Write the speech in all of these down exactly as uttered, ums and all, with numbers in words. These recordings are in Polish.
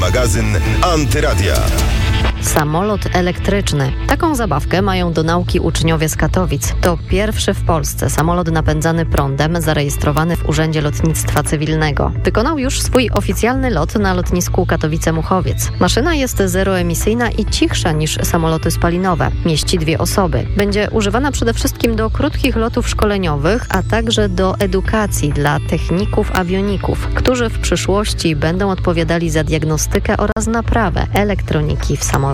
Magazyn Antyradia. Samolot elektryczny. Taką zabawkę mają do nauki uczniowie z Katowic. To pierwszy w Polsce samolot napędzany prądem, zarejestrowany w Urzędzie Lotnictwa Cywilnego. Wykonał już swój oficjalny lot na lotnisku Katowice-Muchowiec. Maszyna jest zeroemisyjna i cichsza niż samoloty spalinowe. Mieści dwie osoby. Będzie używana przede wszystkim do krótkich lotów szkoleniowych, a także do edukacji dla techników awioników, którzy w przyszłości będą odpowiadali za diagnostykę oraz naprawę elektroniki w samolotach.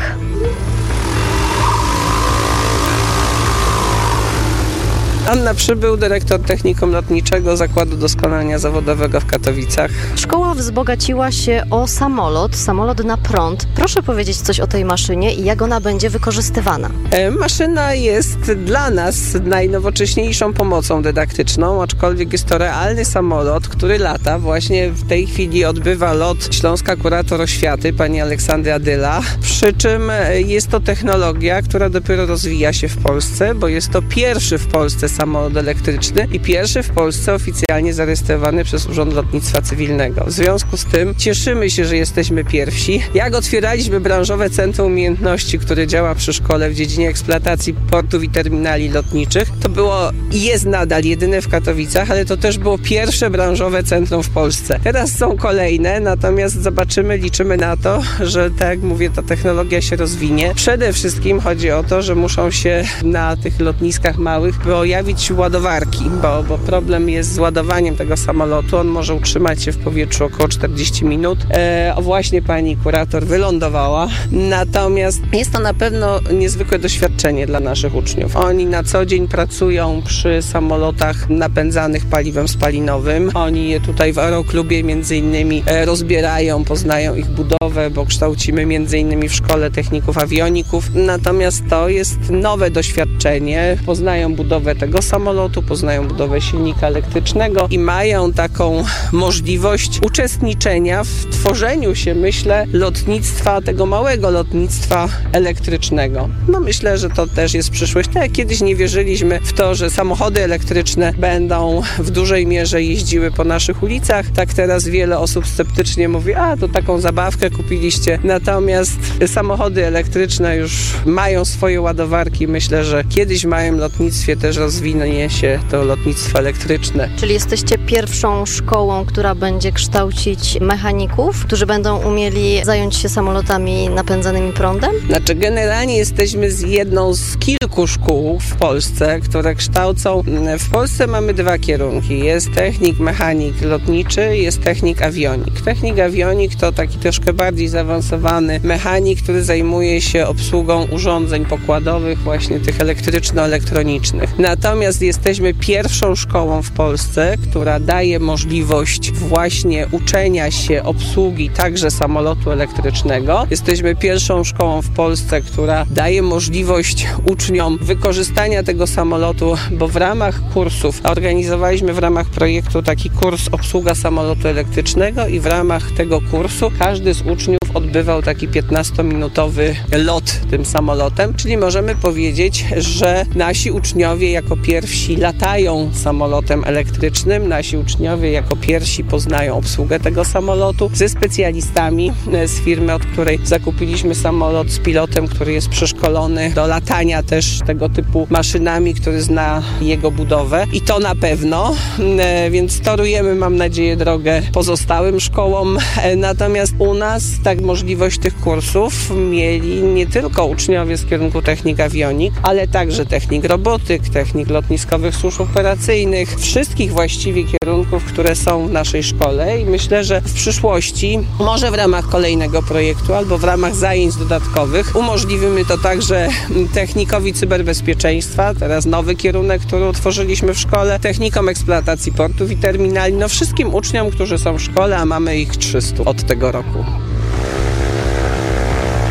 Anna Przybył, dyrektor Technikum Lotniczego Zakładu Doskonalenia Zawodowego w Katowicach. Szkoła wzbogaciła się o samolot, samolot na prąd. Proszę powiedzieć coś o tej maszynie i jak ona będzie wykorzystywana. E, maszyna jest dla nas najnowocześniejszą pomocą dydaktyczną, aczkolwiek jest to realny samolot, który lata. Właśnie w tej chwili odbywa lot śląska kurator oświaty, pani Aleksandry Adyla. Przy czym jest to technologia, która dopiero rozwija się w Polsce, bo jest to pierwszy w Polsce samolot elektryczny i pierwszy w Polsce oficjalnie zarejestrowany przez Urząd Lotnictwa Cywilnego. W związku z tym cieszymy się, że jesteśmy pierwsi. Jak otwieraliśmy branżowe Centrum Umiejętności, które działa przy szkole w dziedzinie eksploatacji portów i terminali lotniczych, to było i jest nadal jedyne w Katowicach, ale to też było pierwsze branżowe centrum w Polsce. Teraz są kolejne, natomiast zobaczymy, liczymy na to, że tak jak mówię, ta technologia się rozwinie. Przede wszystkim chodzi o to, że muszą się na tych lotniskach małych pojawić ładowarki, bo, bo problem jest z ładowaniem tego samolotu. On może utrzymać się w powietrzu około czterdzieści minut. E, właśnie pani kurator wylądowała. Natomiast jest to na pewno niezwykłe doświadczenie dla naszych uczniów. Oni na co dzień pracują przy samolotach napędzanych paliwem spalinowym. Oni je tutaj w Aeroklubie między innymi e, rozbierają, poznają ich budowę, bo kształcimy między innymi w szkole techników awioników. Natomiast to jest nowe doświadczenie. Poznają budowę tego samolotu, poznają budowę silnika elektrycznego i mają taką możliwość uczestniczenia w tworzeniu się, myślę, lotnictwa, tego małego lotnictwa elektrycznego. No myślę, że to też jest przyszłość. Tak jak kiedyś nie wierzyliśmy w to, że samochody elektryczne będą w dużej mierze jeździły po naszych ulicach, tak teraz wiele osób sceptycznie mówi, a to taką zabawkę kupiliście. Natomiast samochody elektryczne już mają swoje ładowarki. Myślę, że kiedyś w małym lotnictwie też rozwinie się to lotnictwo elektryczne. Czyli jesteście pierwszą szkołą, która będzie kształcić mechaników, którzy będą umieli zająć się samolotami napędzanymi prądem? Znaczy generalnie jesteśmy z jedną z kilku szkół w Polsce, które kształcą. W Polsce mamy dwa kierunki. Jest technik, mechanik lotniczy, jest technik awionik. Technik awionik to taki troszkę bardziej zaawansowany mechanik, który zajmuje się obsługą urządzeń pokładowych, właśnie tych elektryczno-elektronicznych. Natomiast jesteśmy pierwszą szkołą w Polsce, która daje możliwość właśnie uczenia się obsługi także samolotu elektrycznego. Jesteśmy pierwszą szkołą w Polsce, która daje możliwość uczniom wykorzystania tego samolotu, bo w ramach kursów organizowaliśmy w ramach projektu taki kurs obsługa samolotu elektrycznego i w ramach tego kursu każdy z uczniów odbywał taki piętnastominutowy lot tym samolotem, czyli możemy powiedzieć, że nasi uczniowie jako pierwsi latają samolotem elektrycznym, nasi uczniowie jako pierwsi poznają obsługę tego samolotu ze specjalistami z firmy, od której zakupiliśmy samolot, z pilotem, który jest przeszkolony do latania też tego typu maszynami, który zna jego budowę i to na pewno, więc torujemy, mam nadzieję, drogę pozostałym szkołom, natomiast u nas tak możliwość tych kursów mieli nie tylko uczniowie z kierunku technik awionik, ale także technik robotyk, technik lotniskowych służb operacyjnych, wszystkich właściwie kierunków, które są w naszej szkole i myślę, że w przyszłości, może w ramach kolejnego projektu albo w ramach zajęć dodatkowych umożliwimy to także technikowi cyberbezpieczeństwa, teraz nowy kierunek, który utworzyliśmy w szkole, technikom eksploatacji portów i terminali, no wszystkim uczniom, którzy są w szkole, a mamy ich trzystu od tego roku.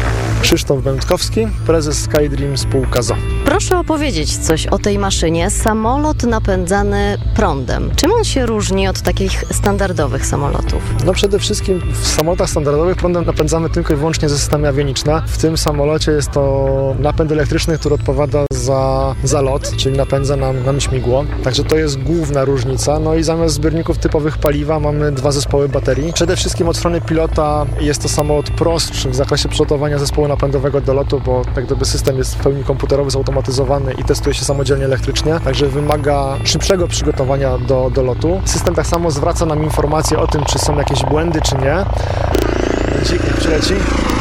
Krzysztof Będkowski, prezes SkyDream spółka z o o. Proszę opowiedzieć coś o tej maszynie. Samolot napędzany prądem. Czym on się różni od takich standardowych samolotów? No przede wszystkim w samolotach standardowych prądem napędzamy tylko i wyłącznie ze systemy awioniczne. W tym samolocie jest to napęd elektryczny, który odpowiada za, za lot, czyli napędza nam, nam śmigło. Także to jest główna różnica. No i zamiast zbiorników typowych paliwa mamy dwa zespoły baterii. Przede wszystkim od strony pilota jest to samolot prostszy w zakresie przygotowania zespołu napędowego do lotu, bo tak gdyby system jest w pełni komputerowy, zautomatyzowany i testuje się samodzielnie elektrycznie, także wymaga szybszego przygotowania do, do lotu. System tak samo zwraca nam informacje o tym, czy są jakieś błędy, czy nie. Dzik niech przyleci.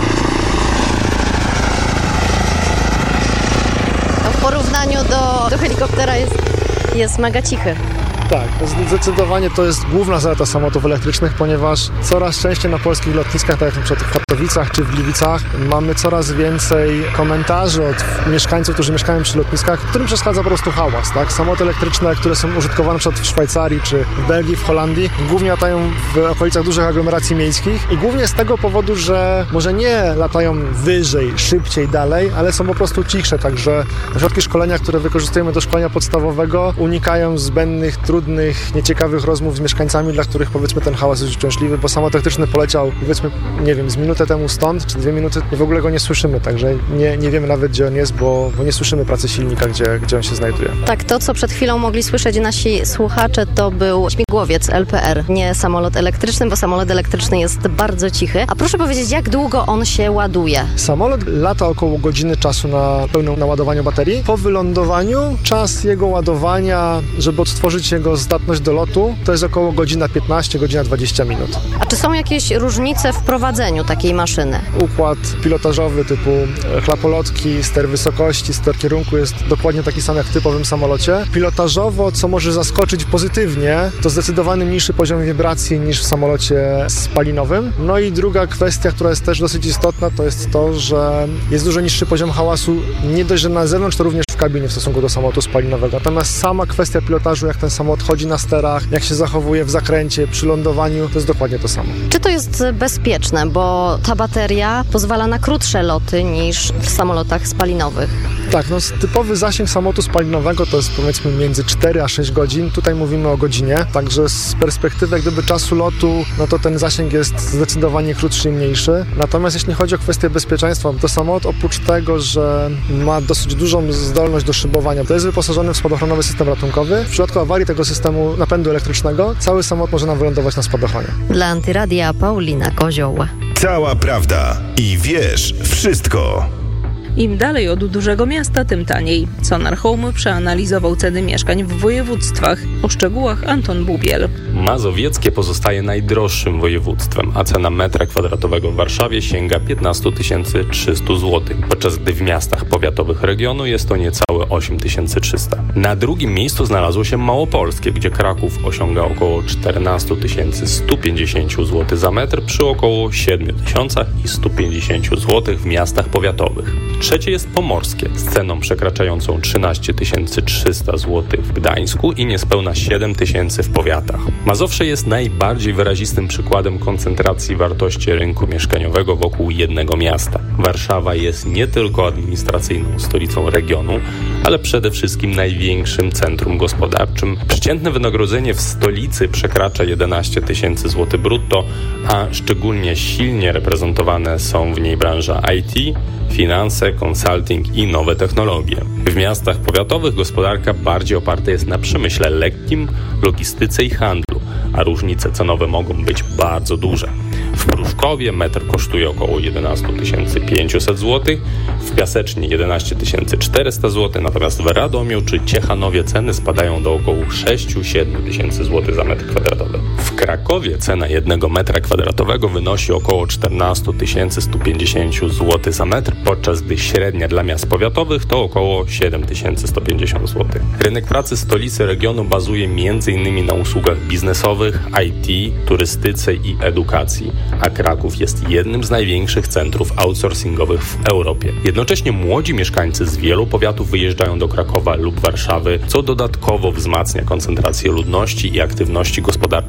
W porównaniu do, do helikoptera jest, jest mega cichy. Tak, zdecydowanie to jest główna zaleta samolotów elektrycznych, ponieważ coraz częściej na polskich lotniskach, tak jak na przykład w Katowicach czy w Gliwicach, mamy coraz więcej komentarzy od mieszkańców, którzy mieszkają przy lotniskach, którym przeszkadza po prostu hałas. Tak? Samoloty elektryczne, które są użytkowane na przykład w Szwajcarii czy w Belgii, w Holandii, głównie latają w okolicach dużych aglomeracji miejskich i głównie z tego powodu, że może nie latają wyżej, szybciej, dalej, ale są po prostu cichsze, także środki szkolenia, które wykorzystujemy do szkolenia podstawowego, unikają zbędnych, trudnych, nieciekawych rozmów z mieszkańcami, dla których powiedzmy ten hałas jest uciążliwy, bo samolot elektryczny poleciał powiedzmy, nie wiem, z minutę temu stąd, czy dwie minuty i w ogóle go nie słyszymy, także nie, nie wiemy nawet, gdzie on jest, bo, bo nie słyszymy pracy silnika, gdzie, gdzie on się znajduje. Tak, to co przed chwilą mogli słyszeć nasi słuchacze, to był śmigłowiec L P R, nie samolot elektryczny, bo samolot elektryczny jest bardzo cichy. A proszę powiedzieć, jak długo on się ładuje? Samolot lata około godziny czasu na pełnym naładowaniu baterii. Po wylądowaniu czas jego ładowania, żeby odtworzyć jego zdatność do lotu, to jest około godzina piętnaście, godzina dwadzieścia minut. A czy są jakieś różnice w prowadzeniu takiej maszyny? Układ pilotażowy typu chlapolotki, ster wysokości, ster kierunku jest dokładnie taki sam jak w typowym samolocie. Pilotażowo, co może zaskoczyć pozytywnie, to zdecydowanie mniejszy poziom wibracji niż w samolocie spalinowym. No i druga kwestia, która jest też dosyć istotna, to jest to, że jest dużo niższy poziom hałasu, nie dość, że na zewnątrz, to również w kabinie w stosunku do samolotu spalinowego. Natomiast sama kwestia pilotażu, jak ten samolot chodzi na sterach, jak się zachowuje w zakręcie, przy lądowaniu, to jest dokładnie to samo. Czy to jest bezpieczne, bo ta bateria pozwala na krótsze loty niż w samolotach spalinowych? Tak, no typowy zasięg samolotu spalinowego to jest powiedzmy między cztery a sześć godzin. Tutaj mówimy o godzinie, także z perspektywy jak gdyby czasu lotu, no to ten zasięg jest zdecydowanie krótszy i mniejszy. Natomiast jeśli chodzi o kwestię bezpieczeństwa, to samolot oprócz tego, że ma dosyć dużą zdolność do szybowania, to jest wyposażony w spadochronowy system ratunkowy. W przypadku awarii tego systemu napędu elektrycznego cały samolot może nam wylądować na spadochronie. Dla Antyradia Paulina Kozioł. Cała prawda i wiesz wszystko. Im dalej od dużego miasta, tym taniej. Sonar Home przeanalizował ceny mieszkań w województwach. O szczegółach Anton Bubiel. Mazowieckie pozostaje najdroższym województwem, a cena metra kwadratowego w Warszawie sięga piętnaście tysięcy trzysta złotych, podczas gdy w miastach powiatowych regionu jest to niecałe osiem tysięcy trzysta. Na drugim miejscu znalazło się Małopolskie, gdzie Kraków osiąga około czternaście tysięcy sto pięćdziesiąt złotych za metr przy około siedem tysięcy sto pięćdziesiąt złotych w miastach powiatowych. Trzecie jest Pomorskie z ceną przekraczającą trzynaście tysięcy trzysta złotych w Gdańsku i niespełna siedem tysięcy w powiatach. Mazowsze jest najbardziej wyrazistym przykładem koncentracji wartości rynku mieszkaniowego wokół jednego miasta. Warszawa jest nie tylko administracyjną stolicą regionu, ale przede wszystkim największym centrum gospodarczym. Przeciętne wynagrodzenie w stolicy przekracza jedenaście tysięcy złotych brutto, a szczególnie silnie reprezentowane są w niej branża I T, finanse, konsulting i nowe technologie. W miastach powiatowych gospodarka bardziej oparta jest na przemyśle lekkim, logistyce i handlu, a różnice cenowe mogą być bardzo duże. W Pruszkowie metr kosztuje około jedenaście tysięcy pięćset złotych, w Piasecznie jedenaście tysięcy czterysta złotych, natomiast w Radomiu czy Ciechanowie ceny spadają do około sześć do siedmiu tysięcy złotych za metr kwadratowy. W Krakowie cena jednego metra kwadratowego wynosi około czternaście tysięcy sto pięćdziesiąt złotych za metr, podczas gdy średnia dla miast powiatowych to około siedem tysięcy sto pięćdziesiąt złotych. Rynek pracy stolicy regionu bazuje między innymi na usługach biznesowych, I T, turystyce i edukacji, a Kraków jest jednym z największych centrów outsourcingowych w Europie. Jednocześnie młodzi mieszkańcy z wielu powiatów wyjeżdżają do Krakowa lub Warszawy, co dodatkowo wzmacnia koncentrację ludności i aktywności gospodarczej w największych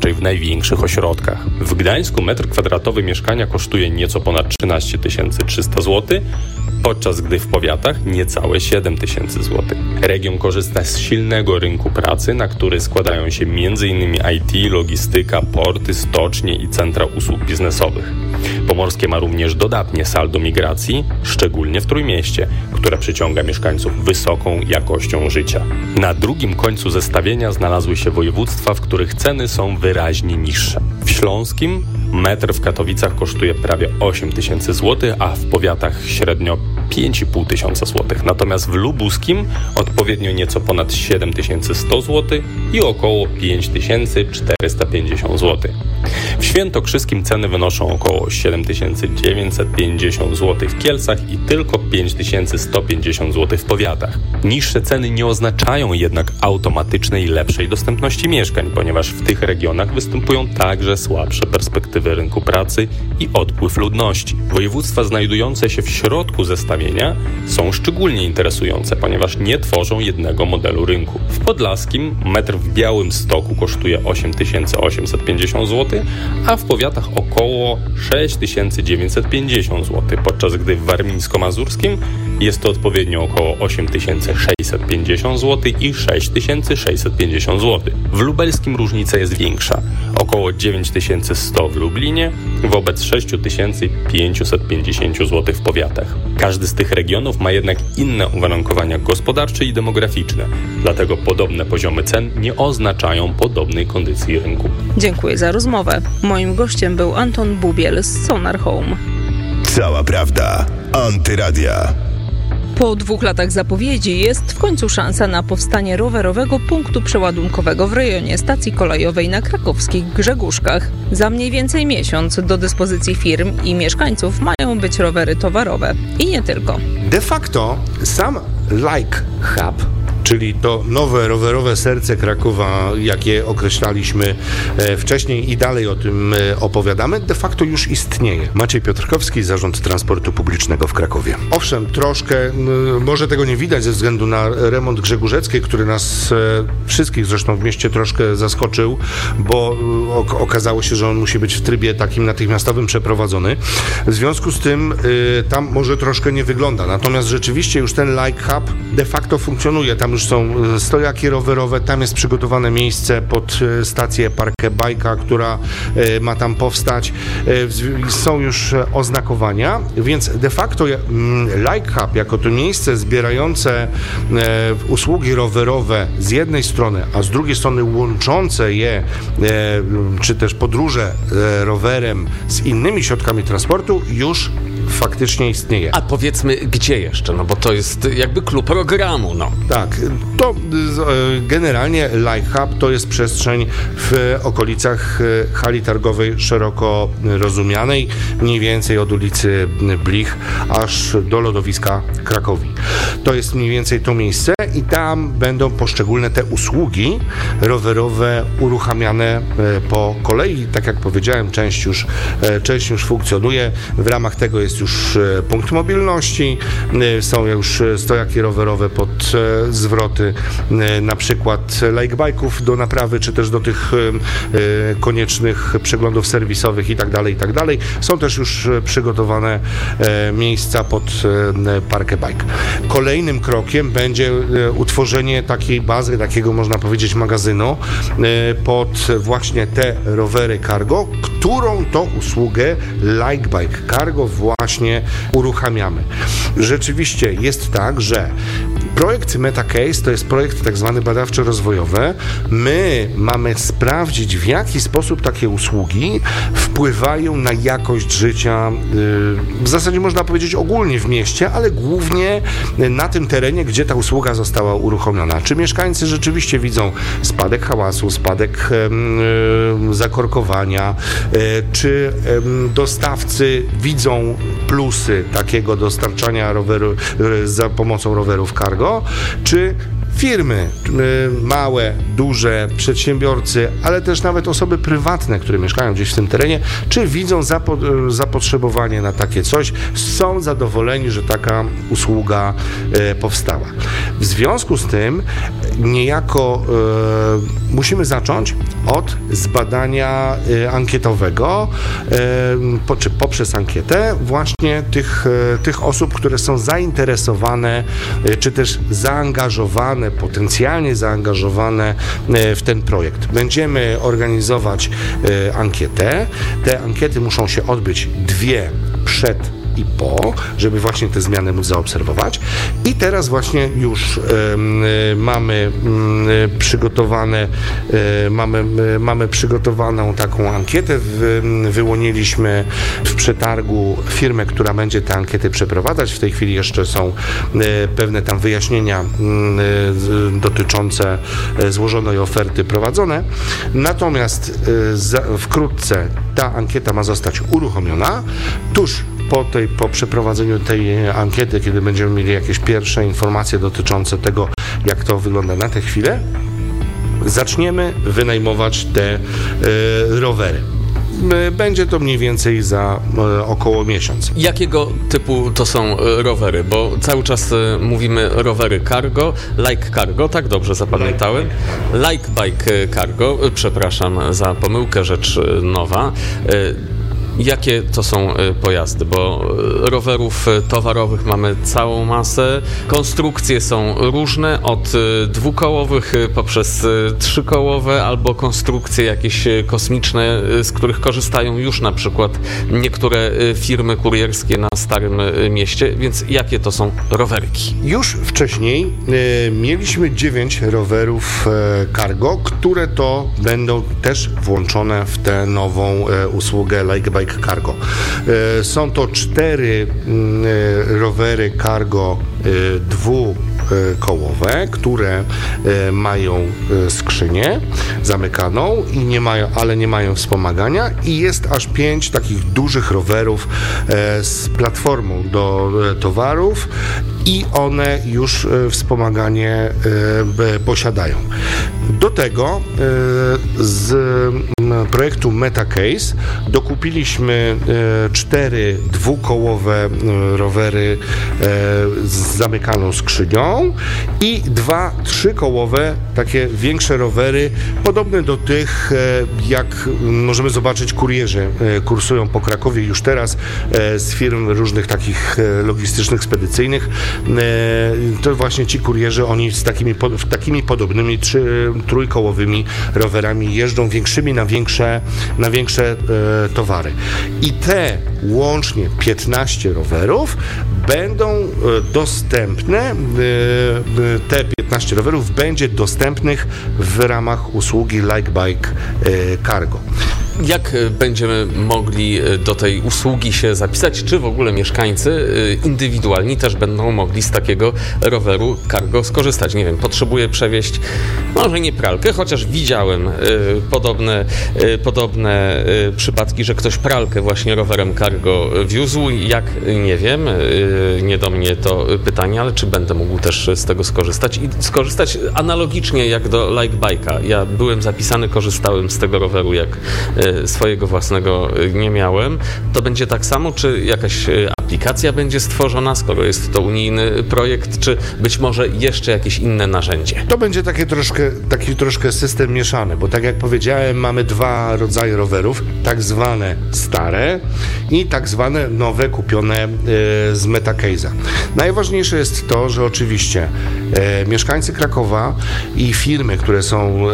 największych ośrodkach. W Gdańsku metr kwadratowy mieszkania kosztuje nieco ponad trzynaście tysięcy trzysta złotych, podczas gdy w powiatach niecałe siedem tysięcy złotych. Region korzysta z silnego rynku pracy, na który składają się m.in. I T, logistyka, porty, stocznie i centra usług biznesowych. Pomorskie ma również dodatnie saldo migracji, szczególnie w Trójmieście, które przyciąga mieszkańców wysoką jakością życia. Na drugim końcu zestawienia znalazły się województwa, w których ceny są wyraźnie niższe. W Śląskim metr w Katowicach kosztuje prawie osiem tysięcy złotych, a w powiatach średnio pięć i pół tysiąca złotych. Natomiast w Lubuskim odpowiednio nieco ponad siedem tysięcy sto złotych i około pięć tysięcy czterysta pięćdziesiąt złotych. W Świętokrzyskim ceny wynoszą około siedem tysięcy dziewięćset pięćdziesiąt złotych w Kielcach i tylko pięć tysięcy sto pięćdziesiąt złotych w powiatach. Niższe ceny nie oznaczają jednak automatycznej lepszej dostępności mieszkań, ponieważ w tych regionach występują także słabsze perspektywy rynku pracy i odpływ ludności. Województwa znajdujące się w środku zestawienia są szczególnie interesujące, ponieważ nie tworzą jednego modelu rynku. W Podlaskim metr w Białymstoku kosztuje osiem tysięcy osiemset pięćdziesiąt złotych, a w powiatach około sześć tysięcy dziewięćset pięćdziesiąt złotych, podczas gdy w Warmińsko-Mazurskim jest to odpowiednio około osiem tysięcy sześćset pięćdziesiąt złotych i sześć tysięcy sześćset pięćdziesiąt złotych. W Lubelskim różnica jest większa, około dziewięć tysięcy sto w Lublinie wobec sześć tysięcy pięćset pięćdziesiąt złotych w powiatach. Każdy z tych regionów ma jednak inne uwarunkowania gospodarcze i demograficzne, dlatego podobne poziomy cen nie oznaczają podobnej kondycji rynku. Dziękuję za rozmowę. Moim gościem był Anton Bubiel z Sonar Home. Cała prawda. Antyradia. Po dwóch latach zapowiedzi jest w końcu szansa na powstanie rowerowego punktu przeładunkowego w rejonie stacji kolejowej na krakowskich Grzegórzkach. Za mniej więcej miesiąc do dyspozycji firm i mieszkańców mają być rowery towarowe. I nie tylko. De facto sam Like Hub, czyli to nowe rowerowe serce Krakowa, jakie określaliśmy e, wcześniej i dalej o tym e, opowiadamy, de facto już istnieje. Maciej Piotrkowski, Zarząd Transportu Publicznego w Krakowie. Owszem, troszkę, m, może tego nie widać ze względu na remont Grzegórzeckiej, który nas e, wszystkich zresztą w mieście troszkę zaskoczył, bo e, ok- okazało się, że on musi być w trybie takim natychmiastowym przeprowadzony. W związku z tym e, tam może troszkę nie wygląda. Natomiast rzeczywiście już ten Like Hub de facto funkcjonuje. Tam już są stojaki rowerowe, tam jest przygotowane miejsce pod stację Parkę Bajka, która ma tam powstać. Są już oznakowania, więc de facto Like Hub jako to miejsce zbierające usługi rowerowe z jednej strony, a z drugiej strony łączące je, czy też podróże rowerem z innymi środkami transportu już faktycznie istnieje. A powiedzmy, gdzie jeszcze? No bo to jest jakby clue programu, no. Tak, to generalnie Like Hub to jest przestrzeń w okolicach hali targowej szeroko rozumianej, mniej więcej od ulicy Blich aż do lodowiska Krakowi. To jest mniej więcej to miejsce i tam będą poszczególne te usługi rowerowe uruchamiane po kolei. Tak jak powiedziałem, część już, część już funkcjonuje. W ramach tego jest już punkt mobilności, są już stojaki rowerowe pod zwroty, na przykład like bike'ów do naprawy, czy też do tych koniecznych przeglądów serwisowych i tak dalej, i tak dalej. Są też już przygotowane miejsca pod Parkę Bike. Kolejnym krokiem będzie utworzenie takiej bazy, takiego można powiedzieć magazynu pod właśnie te rowery cargo, którą to usługę like bike cargo właśnie uruchamiamy. Rzeczywiście jest tak, że projekt MetaCase to jest projekt tak zwany badawczo-rozwojowy. My mamy sprawdzić, w jaki sposób takie usługi wpływają na jakość życia, w zasadzie można powiedzieć ogólnie w mieście, ale głównie na tym terenie, gdzie ta usługa została uruchomiona. Czy mieszkańcy rzeczywiście widzą spadek hałasu, spadek zakorkowania, czy dostawcy widzą plusy takiego dostarczania roweru za pomocą rowerów cargo, czy firmy, małe, duże, przedsiębiorcy, ale też nawet osoby prywatne, które mieszkają gdzieś w tym terenie, czy widzą zapo- zapotrzebowanie na takie coś, są zadowoleni, że taka usługa e, powstała. działa. W związku z tym niejako e, musimy zacząć od zbadania e, ankietowego, e, po, czy poprzez ankietę właśnie tych, e, tych osób, które są zainteresowane, e, czy też zaangażowane, potencjalnie zaangażowane e, w ten projekt. Będziemy organizować e, ankietę. Te ankiety muszą się odbyć dwie przed i po, żeby właśnie te zmiany móc zaobserwować. I teraz właśnie już y, mamy y, przygotowane y, mamy, y, mamy przygotowaną taką ankietę. Wy, wyłoniliśmy w przetargu firmę, która będzie te ankiety przeprowadzać. W tej chwili jeszcze są y, pewne tam wyjaśnienia y, dotyczące y, złożonej oferty prowadzone. Natomiast y, za, wkrótce ta ankieta ma zostać uruchomiona. Tuż po, tej, po przeprowadzeniu tej ankiety, kiedy będziemy mieli jakieś pierwsze informacje dotyczące tego, jak to wygląda na tę chwilę, zaczniemy wynajmować te y, rowery. Będzie to mniej więcej za e, około miesiąc. Jakiego typu to są rowery? Bo cały czas e, mówimy rowery cargo, like cargo, tak dobrze zapamiętałem? Like bike cargo, przepraszam za pomyłkę, rzecz nowa. E, Jakie to są pojazdy? Bo rowerów towarowych mamy całą masę. Konstrukcje są różne, od dwukołowych poprzez trzykołowe, albo konstrukcje jakieś kosmiczne, z których korzystają już na przykład niektóre firmy kurierskie na Starym Mieście. Więc jakie to są rowerki? Już wcześniej e, mieliśmy dziewięć rowerów e, cargo, które to będą też włączone w tę nową e, usługę Like Bike Cargo. E, są to cztery e, rowery cargo e, dwukołowe, które e, mają e, skrzynię zamykaną, i nie mają, ale nie mają wspomagania, i jest aż pięć takich dużych rowerów e, z platformą do e, towarów, i one już e, wspomaganie e, posiadają. Do tego e, z m, projektu MetaCase dokupiliśmy e, cztery dwukołowe e, rowery e, z zamykaną skrzynią i dwa trzykołowe, takie większe rowery, podobne do tych, e, jak możemy zobaczyć, kurierzy e, kursują po Krakowie już teraz e, z firm różnych takich e, logistycznych, spedycyjnych. To właśnie ci kurierzy, oni z takimi, takimi podobnymi trzy, trójkołowymi rowerami jeżdżą, większymi na większe, na większe e, towary. I te łącznie piętnaście rowerów będą e, dostępne, e, te piętnaście rowerów będzie dostępnych w ramach usługi Like Bike e, Cargo. Jak będziemy mogli do tej usługi się zapisać? Czy w ogóle mieszkańcy indywidualni też będą mogli z takiego roweru cargo skorzystać? Nie wiem, potrzebuję przewieźć, może nie pralkę, chociaż widziałem y, podobne, y, podobne y, przypadki, że ktoś pralkę właśnie rowerem cargo wiózł. Jak? Nie wiem, y, nie do mnie to pytanie, ale czy będę mógł też z tego skorzystać? I skorzystać analogicznie jak do Like Bike'a. Ja byłem zapisany, korzystałem z tego roweru, jak swojego własnego nie miałem. To będzie tak samo, czy jakaś aplikacja będzie stworzona, skoro jest to unijny projekt, czy być może jeszcze jakieś inne narzędzie? To będzie takie troszkę, taki troszkę system mieszany, bo tak jak powiedziałem, mamy dwa rodzaje rowerów, tak zwane stare i tak zwane nowe, kupione y, z MetaCase'a. Najważniejsze jest to, że oczywiście y, mieszkańcy Krakowa i firmy, które są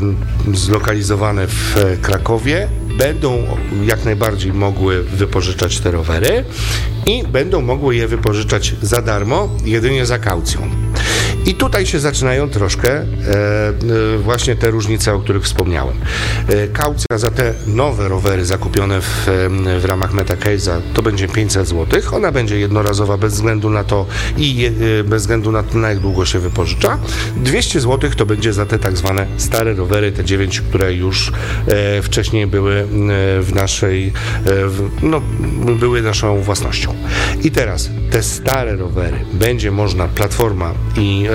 y, zlokalizowane w Krakowie, będą jak najbardziej mogły wypożyczać te rowery i będą mogły je wypożyczać za darmo, jedynie za kaucją. I tutaj się zaczynają troszkę e, e, właśnie te różnice, o których wspomniałem. E, kaucja za te nowe rowery zakupione w, e, w ramach MetaCase'a to będzie pięćset złotych. Ona będzie jednorazowa bez względu na to i je, e, bez względu na to, na jak długo się wypożycza. dwieście złotych to będzie za te tak zwane stare rowery, te dziewięć, które już e, wcześniej były e, w naszej, e, w, no, były naszą własnością. I teraz te stare rowery będzie można, platforma i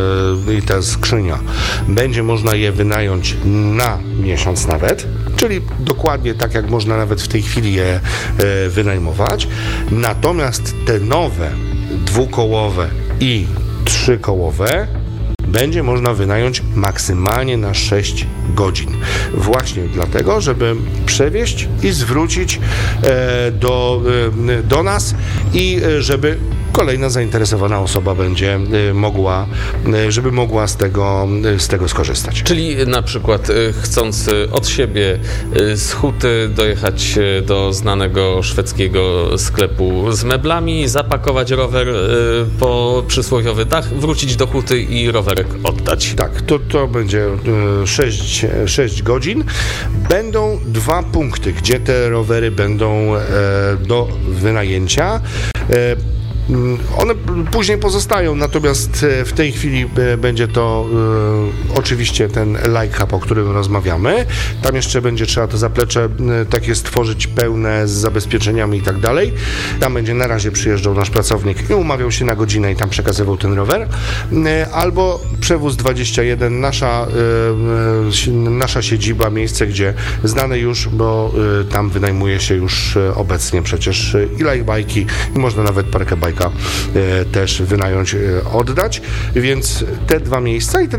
i ta skrzynia, będzie można je wynająć na miesiąc nawet, czyli dokładnie tak jak można nawet w tej chwili je wynajmować. Natomiast te nowe, dwukołowe i trzykołowe będzie można wynająć maksymalnie na sześć godzin. Właśnie dlatego, żeby przewieźć i zwrócić e, do, e, do nas i e, żeby kolejna zainteresowana osoba będzie e, mogła, e, żeby mogła z tego, e, z tego skorzystać. Czyli na przykład e, chcąc od siebie e, z Huty dojechać do znanego szwedzkiego sklepu z meblami, zapakować rower e, po przysłowiowy dach, wrócić do Huty i rowerek oddać. Tak, to, to będzie sześć, sześć godzin. Będą dwa punkty, gdzie te rowery będą e, do wynajęcia. E, One później pozostają, natomiast w tej chwili będzie to e, oczywiście ten Like Hub, o którym rozmawiamy. Tam jeszcze będzie trzeba to zaplecze e, takie stworzyć pełne z zabezpieczeniami i tak dalej. Tam będzie na razie przyjeżdżał nasz pracownik i umawiał się na godzinę i tam przekazywał ten rower. E, albo Przewóz dwadzieścia jeden, nasza, e, nasza siedziba, miejsce, gdzie znane już, bo e, tam wynajmuje się już e, obecnie przecież i Like Bike'i i można nawet parkę bajka też wynająć, oddać, więc te dwa miejsca i te